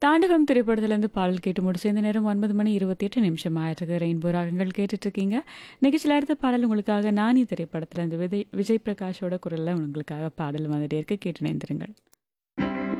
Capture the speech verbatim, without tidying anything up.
தாண்டகம் திரைப்படத்திலேருந்து பாடல் கேட்டு முடிச்சு இந்த நேரம் ஒன்பது மணி இருபத்தி எட்டு நிமிஷம் ஆயிருக்கு. ரெயின்போ ராகங்கள் கேட்டுட்டு இருக்கீங்க. நிகழ்ச்சியில் அடுத்த பாடல் உங்களுக்காக நானி திரைப்படத்திலேருந்து விஜய் விஜய் பிரகாஷோட குரலில் உங்களுக்காக பாடல் வந்துட்டே இருக்கு. கேட்டு நேர்ந்துருங்கள்.